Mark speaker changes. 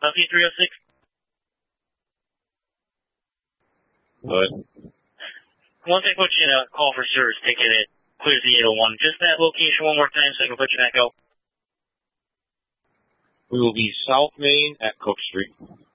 Speaker 1: P306?
Speaker 2: Good.
Speaker 1: Once I put you in a call for service ticket, it clears the 801. Just that location one more time so I can put you back out.
Speaker 2: We will be South Main at Cook Street.